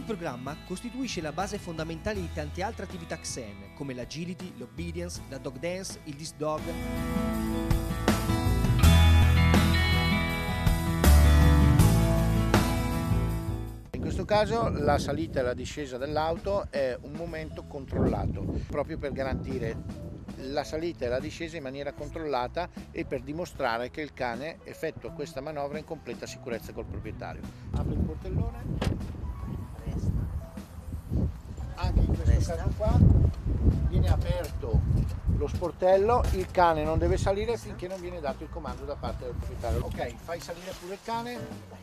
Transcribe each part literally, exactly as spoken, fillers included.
programma costituisce la base fondamentale di tante altre attività Xen, come l'agility, l'obedience, la dog dance, il disc dog. In questo caso la salita e la discesa dell'auto è un momento controllato, proprio per garantire la salita e la discesa in maniera controllata e per dimostrare che il cane effettua questa manovra in completa sicurezza col proprietario. Apre il portellone, anche in questo caso qua viene aperto lo sportello, il cane non deve salire finché non viene dato il comando da parte del proprietario. Ok, fai salire pure il cane.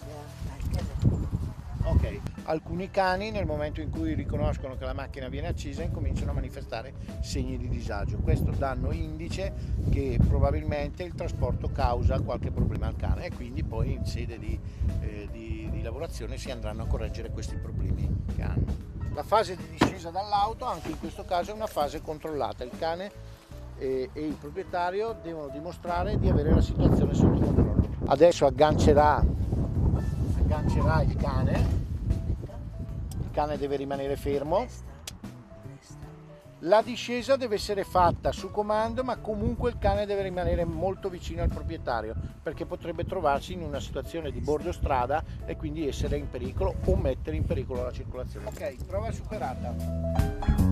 Ok, alcuni cani nel momento in cui riconoscono che la macchina viene accesa incominciano a manifestare segni di disagio. Questo danno indice che probabilmente il trasporto causa qualche problema al cane e quindi poi in sede di, eh, di, di lavorazione si andranno a correggere questi problemi che hanno. La fase di discesa dall'auto anche in questo caso è una fase controllata. Il cane e, e il proprietario devono dimostrare di avere la situazione sotto controllo. Adesso aggancerà aggancerà il cane, il cane deve rimanere fermo, la discesa deve essere fatta su comando, ma comunque il cane deve rimanere molto vicino al proprietario perché potrebbe trovarsi in una situazione di bordo strada e quindi essere in pericolo o mettere in pericolo la circolazione. Ok, prova superata.